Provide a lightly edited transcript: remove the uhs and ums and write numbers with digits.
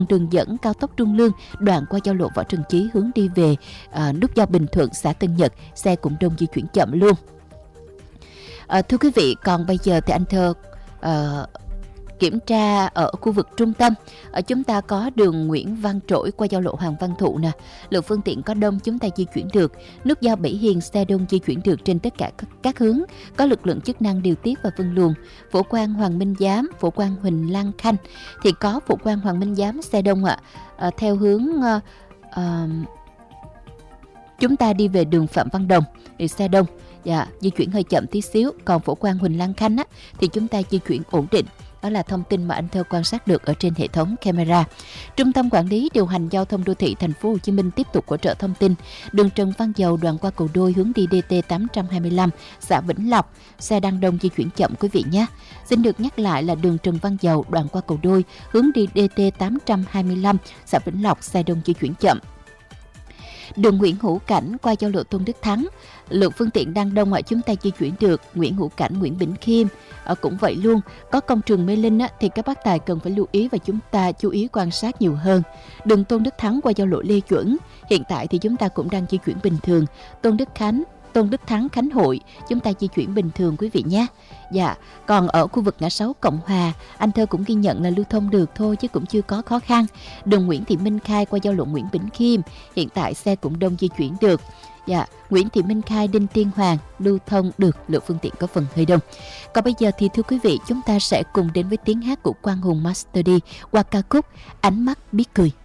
đường dẫn cao tốc Trung Lương đoạn qua giao lộ Võ Trần Chí hướng đi về nút giao Bình Thuận, xã Tân Nhật, xe cũng đông di chuyển chậm luôn. Thưa quý vị, còn bây giờ thì anh Thơ kiểm tra ở khu vực trung tâm. Chúng ta có đường Nguyễn Văn Trỗi qua giao lộ Hoàng Văn Thụ nè, lượng phương tiện có đông, chúng ta di chuyển được. Nút giao Bảy Hiền xe đông di chuyển được trên tất cả các hướng, có lực lượng chức năng điều tiết và phân luồng. Phổ Quang Hoàng Minh Giám, Phổ Quang Huỳnh Lan Khanh thì có Phổ Quang Hoàng Minh Giám xe đông ạ. Theo hướng chúng ta đi về đường Phạm Văn Đồng thì xe đông, di chuyển hơi chậm tí xíu. Còn Phổ Quang Huỳnh Lan Khanh thì chúng ta di chuyển ổn định. Đó là thông tin mà anh Thơ quan sát được ở trên hệ thống camera. Trung tâm Quản lý Điều hành Giao thông Đô thị Thành phố Hồ Chí Minh tiếp tục hỗ trợ thông tin. Đường Trần Văn Dầu đoạn qua cầu Đôi hướng đi DT 825, xã Vĩnh Lộc, xe đang đông di chuyển chậm quý vị nhé. Xin được nhắc lại là đường Trần Văn Dầu đoạn qua cầu Đôi hướng đi DT 825, xã Vĩnh Lộc, xe đông di chuyển chậm. Đường Nguyễn Hữu Cảnh qua giao lộ Tôn Đức Thắng, lượng phương tiện đang đông chúng ta di chuyển được. Nguyễn Hữu Cảnh, Nguyễn Bỉnh Khiêm cũng vậy luôn. Có công trường Mê Linh thì các bác tài cần phải lưu ý và chúng ta chú ý quan sát nhiều hơn. Đường Tôn Đức Thắng qua giao lộ Lê Duẩn, hiện tại thì chúng ta cũng đang di chuyển bình thường. Tôn Đức Thắng, Khánh Hội, chúng ta di chuyển bình thường quý vị nhé. Còn ở khu vực ngã 6 Cộng Hòa, anh Thơ cũng ghi nhận là lưu thông được thôi chứ cũng chưa có khó khăn. Đường Nguyễn Thị Minh Khai qua giao lộ Nguyễn Bỉnh Khiêm, hiện tại xe cũng đông di chuyển được. Nguyễn Thị Minh Khai, Đinh Tiên Hoàng lưu thông được, lượng phương tiện có phần hơi đông. Còn bây giờ thì thưa quý vị, chúng ta sẽ cùng đến với tiếng hát của Quang Hùng Master D qua ca khúc Ánh Mắt Biết Cười.